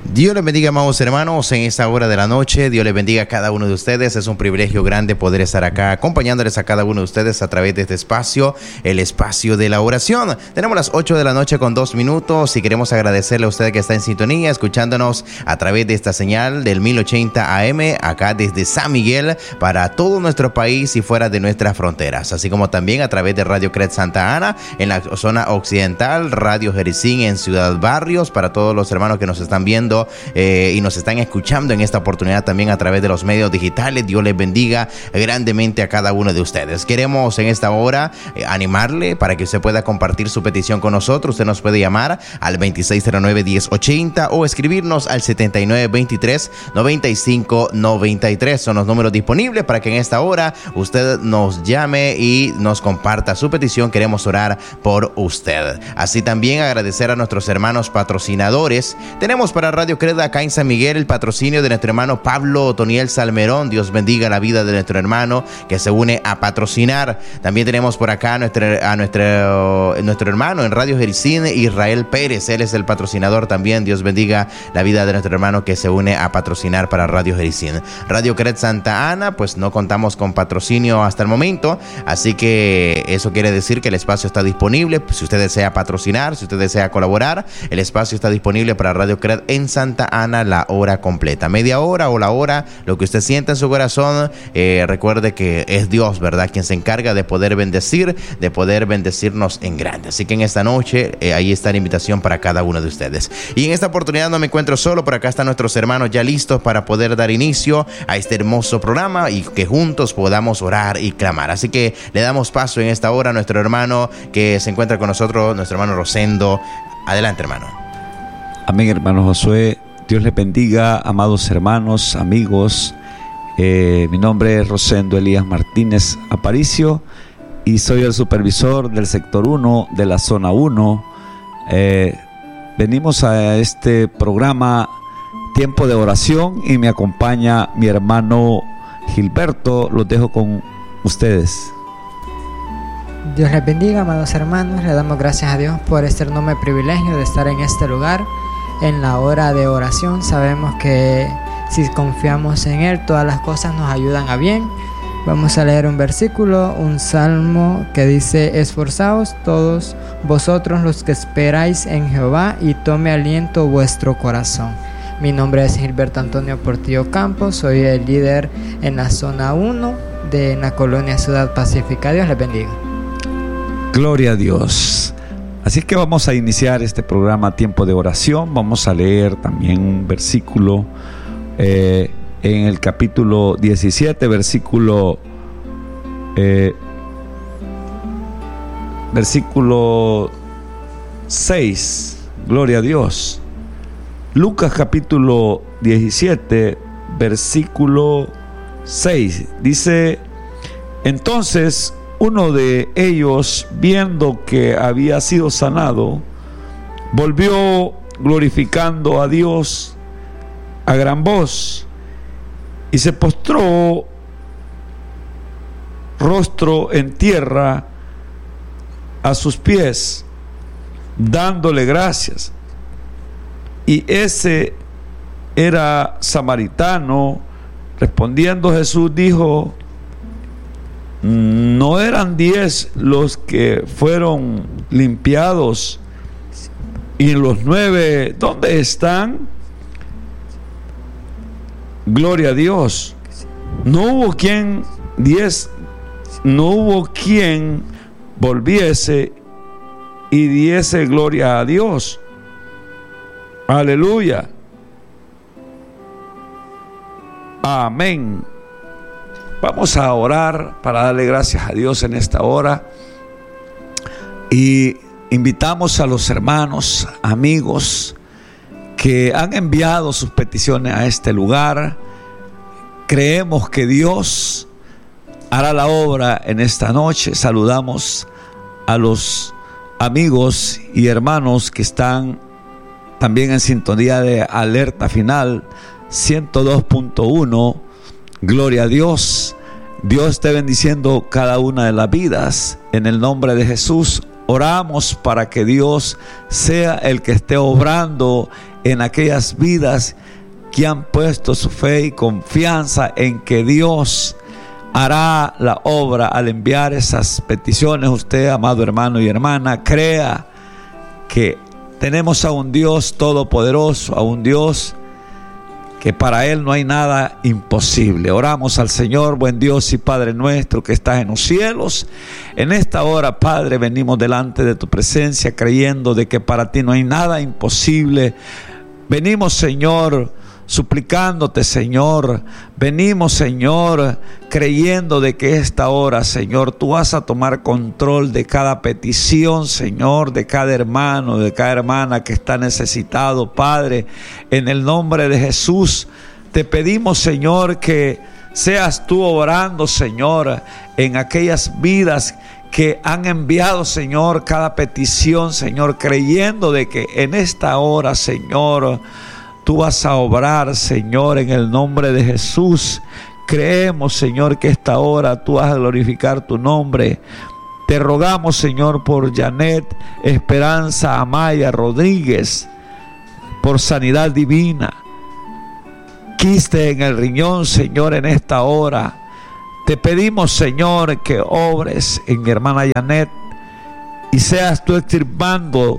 Dios les bendiga, amados hermanos, en esta hora de la noche. Dios les bendiga a cada uno de ustedes. Es un privilegio grande poder estar acá acompañándoles a cada uno de ustedes a través de este espacio, el espacio de la oración. Tenemos las 8 de la noche con 2 minutos y queremos agradecerle a usted que está en sintonía, escuchándonos a través de esta señal del 1080 AM, acá desde San Miguel, para todo nuestro país y fuera de nuestras fronteras, así como también a través de Radio Cred Santa Ana en la zona occidental, Radio Jericín en Ciudad Barrios, para todos los hermanos que nos están viendo y nos están escuchando en esta oportunidad también a través de los medios digitales. Dios les bendiga grandemente a cada uno de ustedes. Queremos en esta hora animarle para que usted pueda compartir su petición con nosotros. Usted nos puede llamar al 2609-1080 o escribirnos al 7923-9593. Son los números disponibles para que en esta hora usted nos llame y nos comparta su petición. Queremos orar por usted. Así también agradecer a nuestros hermanos patrocinadores. Tenemos para Radio Cred acá en San Miguel el patrocinio de nuestro hermano Pablo Otoniel Salmerón. Dios bendiga la vida de nuestro hermano que se une a patrocinar. También tenemos por acá a nuestro hermano en Radio Jericín, Israel Pérez. Él es el patrocinador también. Dios bendiga la vida de nuestro hermano que se une a patrocinar para Radio Jericín. Radio Cred Santa Ana, pues no contamos con patrocinio hasta el momento, así que eso quiere decir que el espacio está disponible. Si usted desea patrocinar, si usted desea colaborar, el espacio está disponible para Radio Cred en Santa Ana, la hora completa, media hora o la hora, lo que usted sienta en su corazón. Recuerde que es Dios, ¿verdad?, quien se encarga de poder bendecir, de poder bendecirnos en grande. Así que en esta noche ahí está la invitación para cada uno de ustedes. Y en esta oportunidad no me encuentro solo, por acá están nuestros hermanos ya listos para poder dar inicio a este hermoso programa y que juntos podamos orar y clamar. Así que le damos paso en esta hora a nuestro hermano que se encuentra con nosotros, nuestro hermano Rosendo. Adelante, hermano. Amén, hermano Josué. Dios les bendiga, amados hermanos, amigos. Mi nombre es Rosendo Elías Martínez Aparicio y soy el supervisor del sector 1 de la zona 1. Venimos a este programa Tiempo de Oración y me acompaña mi hermano Gilberto. Los dejo con ustedes. Dios les bendiga, amados hermanos. Le damos gracias a Dios por este enorme privilegio de estar en este lugar en la hora de oración. Sabemos que si confiamos en Él, todas las cosas nos ayudan a bien. Vamos a leer un versículo, un salmo que dice: esforzaos todos vosotros los que esperáis en Jehová, y tome aliento vuestro corazón. Mi nombre es Gilberto Antonio Portillo Campos, soy el líder en la zona 1 de la colonia Ciudad Pacífica. Dios les bendiga. Gloria a Dios. Así que vamos a iniciar este programa Tiempo de Oración. Vamos a leer también un versículo en el capítulo 17, versículo 6. Gloria a Dios. Lucas capítulo 17, versículo 6. Dice: entonces uno de ellos, viendo que había sido sanado, volvió glorificando a Dios a gran voz y se postró rostro en tierra a sus pies, dándole gracias. Y ese era samaritano. Respondiendo Jesús dijo: ¿no eran 10 los que fueron limpiados? ¿Y los 9 dónde están? Gloria a Dios. No hubo quien volviese y diese gloria a Dios. Aleluya. Amén. Vamos a orar para darle gracias a Dios en esta hora. Y invitamos a los hermanos, amigos que han enviado sus peticiones a este lugar. Creemos que Dios hará la obra en esta noche. Saludamos a los amigos y hermanos que están también en sintonía de Alerta Final 102.1. Gloria a Dios. Dios esté bendiciendo cada una de las vidas. En el nombre de Jesús oramos para que Dios sea el que esté obrando en aquellas vidas que han puesto su fe y confianza en que Dios hará la obra al enviar esas peticiones. Usted, amado hermano y hermana, crea que tenemos a un Dios todopoderoso, a un Dios que para Él no hay nada imposible. Oramos al Señor. Buen Dios y Padre nuestro que estás en los cielos, en esta hora, Padre, venimos delante de tu presencia creyendo de que para ti no hay nada imposible. Venimos, Señor, suplicándote, Señor. Venimos, Señor, creyendo de que esta hora, Señor, tú vas a tomar control de cada petición, Señor, de cada hermano, de cada hermana que está necesitado, Padre. En el nombre de Jesús te pedimos, Señor, que seas tú obrando, Señor, en aquellas vidas que han enviado, Señor, cada petición, Señor, creyendo de que en esta hora, Señor, tú vas a obrar, Señor, en el nombre de Jesús. Creemos, Señor, que esta hora tú vas a glorificar tu nombre. Te rogamos, Señor, por Janet Esperanza Amaya Rodríguez, por sanidad divina. Quiste en el riñón, Señor, en esta hora. Te pedimos, Señor, que obres en mi hermana Janet y seas tú extirpando,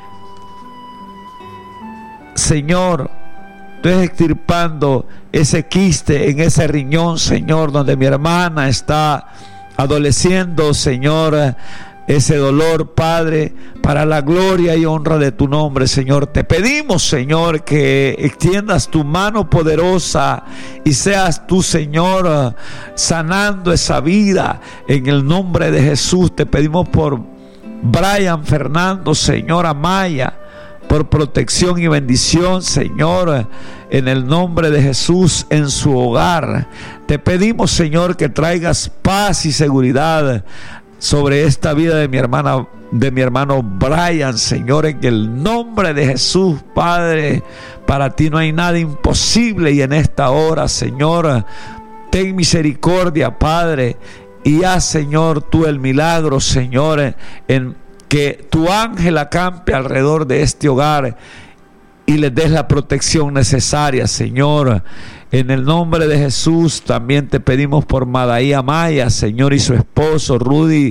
Señor, tú estás extirpando ese quiste en ese riñón, Señor, donde mi hermana está adoleciendo, Señor, ese dolor, Padre, para la gloria y honra de tu nombre, Señor. Te pedimos, Señor, que extiendas tu mano poderosa y seas tú, Señor, sanando esa vida en el nombre de Jesús. Te pedimos por Brian Fernando, Señor, Amaya, por protección y bendición, Señor, en el nombre de Jesús en su hogar. Te pedimos, Señor, que traigas paz y seguridad sobre esta vida de mi hermana, de mi hermano Brian, Señor, en el nombre de Jesús, Padre. Para ti no hay nada imposible y en esta hora, Señor, ten misericordia, Padre, y haz, Señor, tú el milagro, Señor, en que tu ángel acampe alrededor de este hogar y les des la protección necesaria, Señor. En el nombre de Jesús también te pedimos por Madaí Amaya, Señor, y su esposo Rudy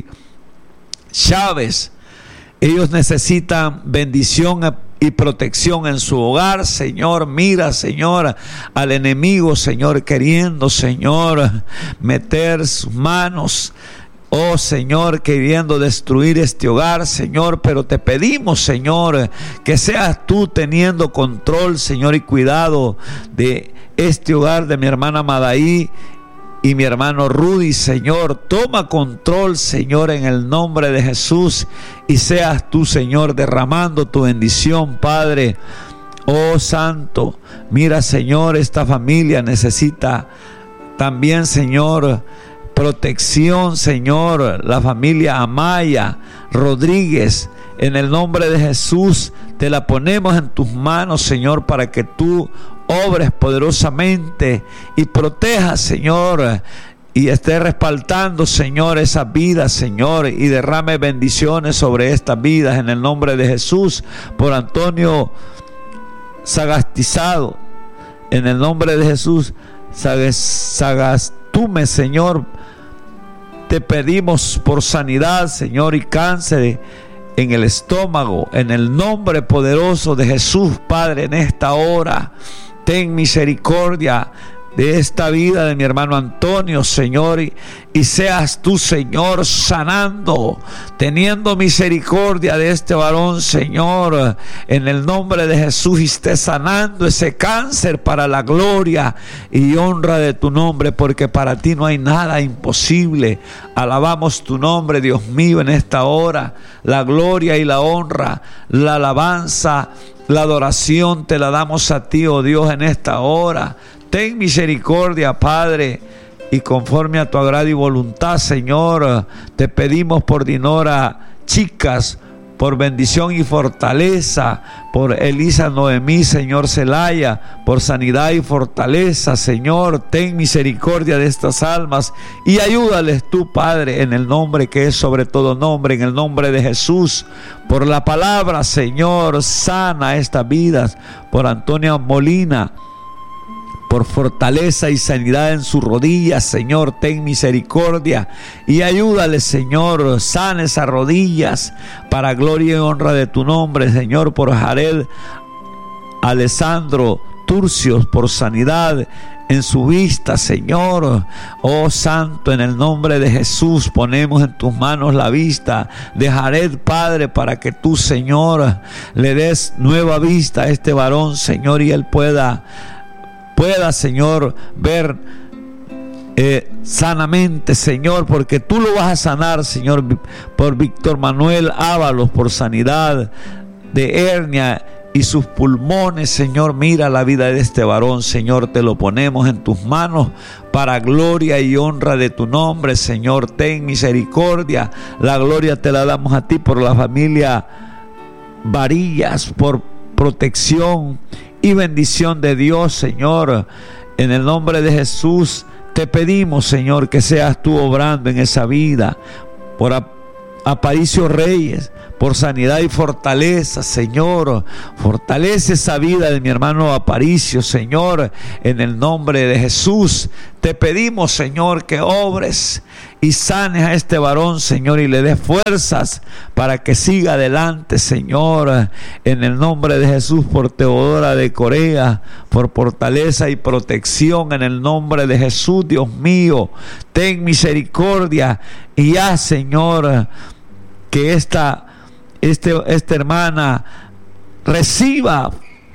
Chávez. Ellos necesitan bendición y protección en su hogar, Señor. Mira, Señor, al enemigo, Señor, queriendo, Señor, meter sus manos, oh Señor, queriendo destruir este hogar, Señor. Pero te pedimos, Señor, que seas tú teniendo control, Señor, y cuidado de este hogar de mi hermana Madaí y mi hermano Rudy, Señor. Toma control, Señor, en el nombre de Jesús, y seas tú, Señor, derramando tu bendición, Padre. Oh Santo, mira, Señor, esta familia necesita también, Señor, protección, Señor. La familia Amaya Rodríguez, en el nombre de Jesús, te la ponemos en tus manos, Señor, para que tú obres poderosamente y protejas, Señor, y esté respaldando, Señor, esas vidas, Señor, y derrame bendiciones sobre estas vidas en el nombre de Jesús. Por Antonio Sagastizado, en el nombre de Jesús, Sagastume, Señor, te pedimos por sanidad, Señor, y cáncer en el estómago, en el nombre poderoso de Jesús, Padre. En esta hora ten misericordia de esta vida de mi hermano Antonio, Señor, y seas tú, Señor, sanando, teniendo misericordia de este varón, Señor, en el nombre de Jesús, y esté sanando ese cáncer para la gloria y honra de tu nombre, porque para ti no hay nada imposible. Alabamos tu nombre, Dios mío, en esta hora. La gloria y la honra, la alabanza, la adoración te la damos a ti, oh Dios, en esta hora. Ten misericordia, Padre, y conforme a tu agrado y voluntad, Señor, te pedimos por Dinora Chicas por bendición y fortaleza, por Elisa Noemí, Señor Celaya, por sanidad y fortaleza, Señor, ten misericordia de estas almas y ayúdales tú, Padre, en el nombre que es sobre todo nombre, en el nombre de Jesús, por la palabra, Señor, sana estas vidas, por Antonia Molina, por fortaleza y sanidad en sus rodillas, Señor, ten misericordia y ayúdale, Señor, sana esas rodillas para gloria y honra de tu nombre, Señor, por Jared Alessandro Turcios, por sanidad en su vista, Señor. Oh Santo, en el nombre de Jesús ponemos en tus manos la vista de Jared, Padre, para que tú, Señor, le des nueva vista a este varón, Señor, y él pueda, Señor, ver sanamente, Señor, porque tú lo vas a sanar, Señor, por Víctor Manuel Ábalos, por sanidad de hernia y sus pulmones, Señor. Mira la vida de este varón, Señor, te lo ponemos en tus manos para gloria y honra de tu nombre, Señor. Ten misericordia, la gloria te la damos a ti por la familia Varillas, por protección y bendición de Dios, Señor. En el nombre de Jesús te pedimos, Señor, que seas tú obrando en esa vida. Por Aparicio Reyes, por sanidad y fortaleza, Señor. Fortalece esa vida de mi hermano Aparicio, Señor, en el nombre de Jesús. Te pedimos, Señor, que obres y sanes a este varón, Señor, y le des fuerzas para que siga adelante, Señor, en el nombre de Jesús. Por Teodora de Corea, por fortaleza y protección, en el nombre de Jesús. Dios mío, ten misericordia y haz, Señor, que esta hermana reciba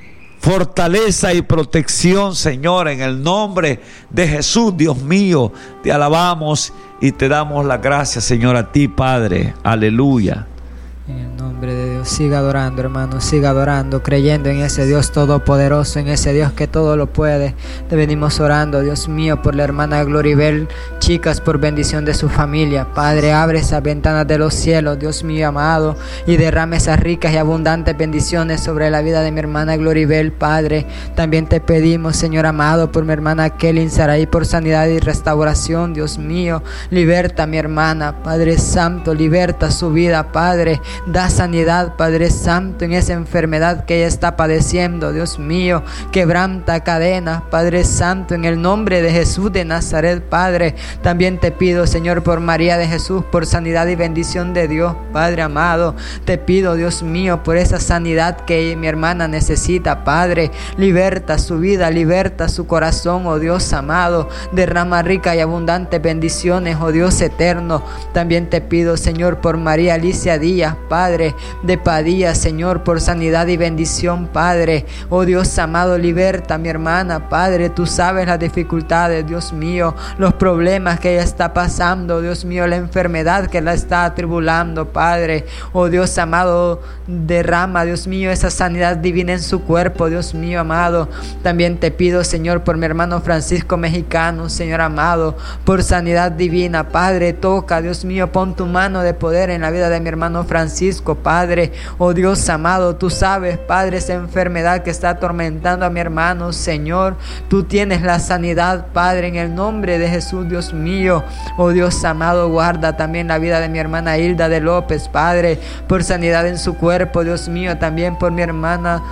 fortaleza y protección, Señor, en el nombre de Jesús. Dios mío, te alabamos y te damos las gracias, Señor, a ti, Padre. Aleluya. En el nombre de Dios, siga adorando, hermano, siga adorando, creyendo en ese Dios todopoderoso, en ese Dios que todo lo puede. Te venimos orando, Dios mío, por la hermana Gloribel, chicas, por bendición de su familia. Padre, abre esas ventanas de los cielos, Dios mío amado, y derrame esas ricas y abundantes bendiciones sobre la vida de mi hermana Gloribel, Padre. También te pedimos, Señor amado, por mi hermana Kelly Saraí, por sanidad y restauración, Dios mío. Liberta a mi hermana, Padre Santo, liberta su vida, Padre. Da sanidad, Padre Santo, en esa enfermedad que ella está padeciendo, Dios mío. Quebranta cadenas, Padre Santo, en el nombre de Jesús de Nazaret, Padre. También te pido, Señor, por María de Jesús, por sanidad y bendición de Dios, Padre amado. Te pido, Dios mío, por esa sanidad que mi hermana necesita, Padre. Liberta su vida, liberta su corazón, oh Dios amado. Derrama rica y abundante bendiciones, oh Dios eterno. También te pido, Señor, por María Alicia Díaz, Padre, de Padilla, Señor, por sanidad y bendición, Padre. Oh Dios amado, liberta a mi hermana, Padre. Tú sabes las dificultades, Dios mío, los problemas que ella está pasando, Dios mío, la enfermedad que la está atribulando, Padre. Oh Dios amado, derrama, Dios mío, esa sanidad divina en su cuerpo, Dios mío amado. También te pido, Señor, por mi hermano Francisco Mexicano, Señor amado, por sanidad divina, Padre. Toca, Dios mío, pon tu mano de poder en la vida de mi hermano Francisco, Padre. Oh Dios amado, tú sabes, Padre, esa enfermedad que está atormentando a mi hermano, Señor. Tú tienes la sanidad, Padre, en el nombre de Jesús, Dios mío. Oh Dios amado, guarda también la vida de mi hermana Hilda de López, Padre, por sanidad en su cuerpo, Dios mío. También por mi hermano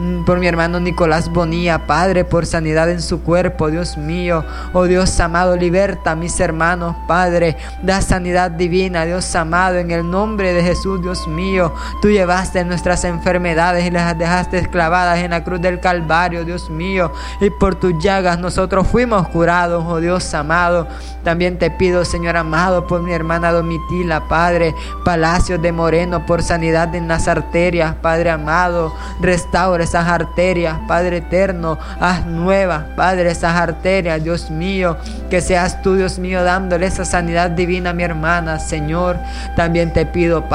Nicolás Bonilla, Padre, por sanidad en su cuerpo, Dios mío. Oh Dios amado, liberta a mis hermanos, Padre. Da sanidad divina, Dios amado, en el nombre de Jesús, Dios mío. Tú llevaste nuestras enfermedades y las dejaste clavadas en la cruz del Calvario, Dios mío. Y por tus llagas nosotros fuimos curados, oh Dios amado. También te pido, Señor amado, por mi hermana Domitila, Padre Palacios de Moreno, por sanidad en las arterias, Padre amado. Restaura esas arterias, Padre eterno. Haz nuevas, Padre, esas arterias, Dios mío. Que seas tú, Dios mío, dándole esa sanidad divina a mi hermana, Señor. También te pido, Padre, por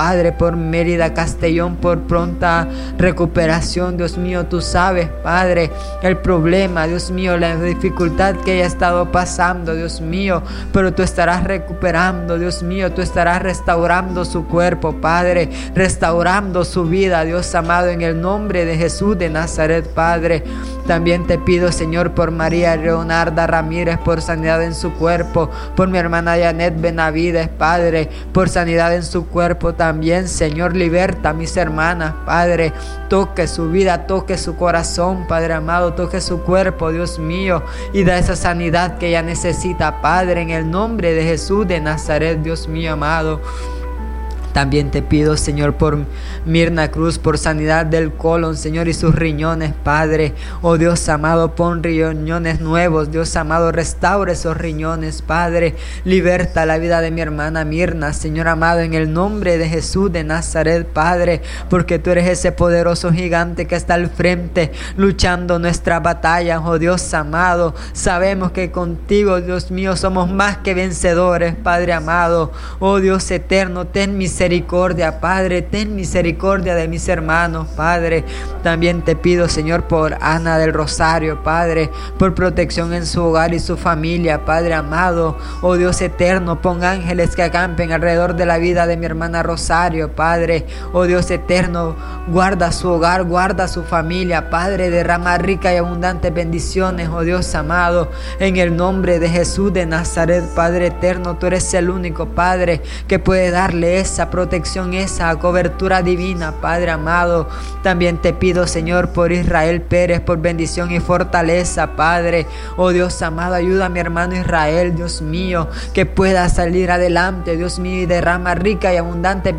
por Mérida Castellón, por pronta recuperación. Dios mío, tú sabes, Padre, el problema, Dios mío, la dificultad que ella ha estado pasando, Dios mío, pero tú estarás recuperando, Dios mío, tú estarás restaurando su cuerpo, Padre, restaurando su vida, Dios amado, en el nombre de Jesús de Nazaret, Padre. También te pido, Señor, por María Leonarda Ramírez, por sanidad en su cuerpo, por mi hermana Janet Benavides, Padre, por sanidad en su cuerpo también. Señor, liberta a mis hermanas, Padre, toque su vida, toque su corazón, Padre amado, toque su cuerpo, Dios mío, y da esa sanidad que ella necesita, Padre, en el nombre de Jesús de Nazaret, Dios mío amado. También te pido, Señor, por Mirna Cruz, por sanidad del colon, Señor, y sus riñones, Padre. Oh Dios amado, pon riñones nuevos, Dios amado, restaura esos riñones, Padre. Liberta la vida de mi hermana Mirna, Señor amado, en el nombre de Jesús de Nazaret, Padre, porque tú eres ese poderoso gigante que está al frente, luchando nuestra batalla, oh Dios amado. Sabemos que contigo, Dios mío, somos más que vencedores, Padre amado. Oh Dios eterno, ten misericordia, Padre, ten misericordia de mis hermanos, Padre. También te pido, Señor, por Ana del Rosario, Padre, por protección en su hogar y su familia, Padre amado. Oh Dios eterno, pon ángeles que acampen alrededor de la vida de mi hermana Rosario, Padre. Oh Dios eterno, guarda su hogar, guarda su familia, Padre, derrama rica y abundantes bendiciones, oh Dios amado, en el nombre de Jesús de Nazaret, Padre eterno. Tú eres el único, Padre, que puede darle esa protección, esa cobertura divina, Padre amado. También te pido, Señor, por Israel Pérez, por bendición y fortaleza, Padre. Oh Dios amado, ayuda a mi hermano Israel, Dios mío, que pueda salir adelante, Dios mío, y derrama rica y abundante